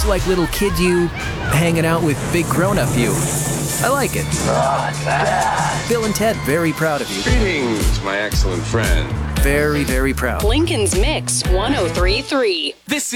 Looks like little kid you hanging out with big grown-up you. I like it. Bill and Ted, very proud of you. Greetings, my excellent friend. Very, very proud. Lincoln's Mix 1033. This